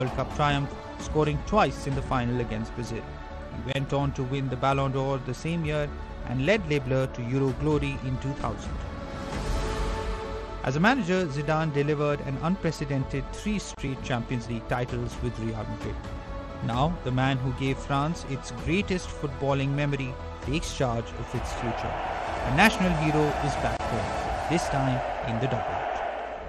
World Cup triumph, scoring twice in the final against Brazil. He went on to win the Ballon d'Or the same year and led Les Bleus to Euro glory in 2000. As a manager, Zidane delivered an unprecedented 3 straight Champions League titles with Real Madrid. Now, the man who gave France its greatest footballing memory takes charge of its future. A national hero is back home, this time in the double.